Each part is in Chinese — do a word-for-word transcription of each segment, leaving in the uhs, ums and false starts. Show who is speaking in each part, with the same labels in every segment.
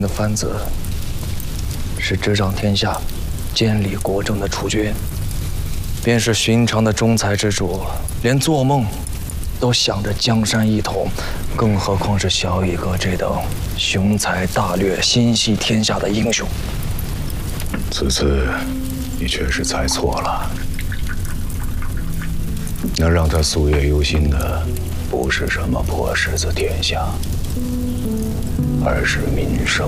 Speaker 1: 的藩子是执掌天下、监理国政的储君，便是寻常的中才之主，连做梦都想着江山一统，更何况是小乙哥这等雄才大略、心系天下的英雄。
Speaker 2: 此次你确实猜错了，能让他夙夜忧心的，不是什么破狮子天下，而是民生。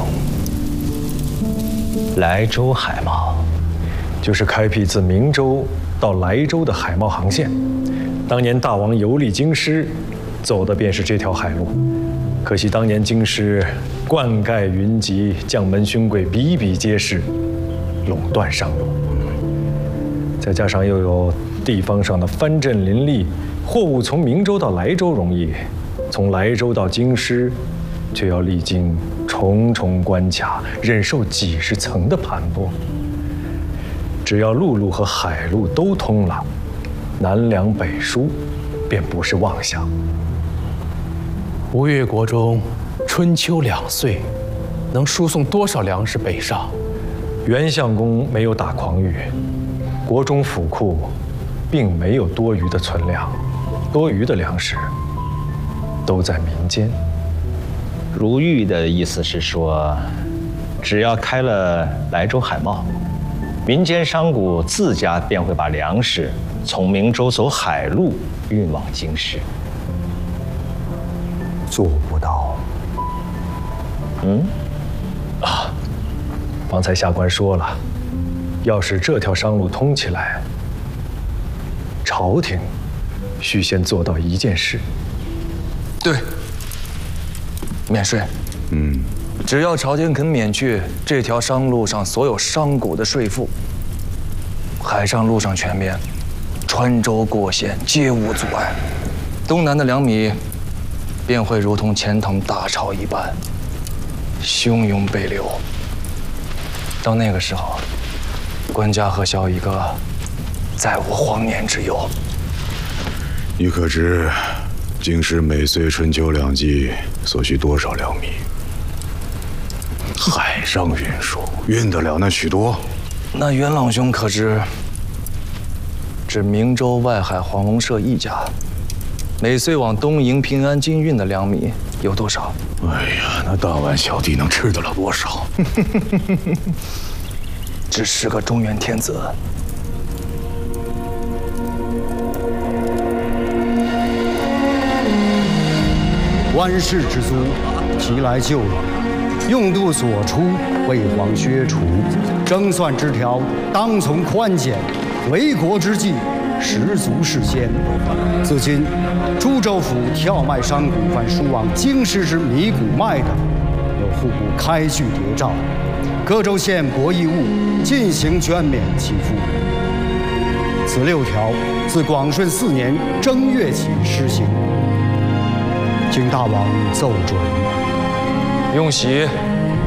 Speaker 3: 莱州海贸，
Speaker 4: 就是开辟自明州到莱州的海贸航线。当年大王游历京师，走的便是这条海路。可惜当年京师灌溉云集，将门勋贵比比皆是，垄断商路。再加上又有地方上的藩镇林立，货物从明州到莱州容易，从莱州到京师，却要历经重重关卡，忍受几十层的盘剥。只要陆路和海路都通了，南粮北输便不是妄想。
Speaker 5: 吴越国中春秋两岁，能输送多少粮食北上？
Speaker 4: 袁相公没有打诳语，国中府库并没有多余的存粮，多余的粮食都在民间。
Speaker 3: 如玉的意思是说，只要开了莱州海贸，民间商贾自家便会把粮食从明州走海路运往京师。
Speaker 2: 做不到。
Speaker 3: 嗯，
Speaker 4: 啊，方才下官说了，要使这条商路通起来，朝廷需先做到一件事。
Speaker 1: 对，免税。
Speaker 2: 嗯，
Speaker 1: 只要朝廷肯免去这条商路上所有商贾的税赋，海上路上全面，穿州过县皆无阻碍，东南的粮米便会如同钱塘大潮一般，汹涌北流。到那个时候，官家和小乙哥再无荒年之忧。
Speaker 2: 你可知京师每岁春秋两季所需多少粮米？海上运输运得了那许多？
Speaker 1: 那元朗兄可知，指明州外海黄龙社一家，每岁往东营平安京运的粮米有多少？
Speaker 2: 哎呀，那大碗小弟能吃得了多少？
Speaker 1: 只是个中原天子。
Speaker 6: 湾氏之租，提来就往，用度所出，为皇削除。征算之条，当从宽减。为国之计，十足是先。自今，株洲府跳卖商贾凡输往京师之米谷卖的，有户部开具牒诏，各州县博弈物进行捐免给付。此六条自广顺四年正月起施行。请大王奏准。
Speaker 1: 用喜。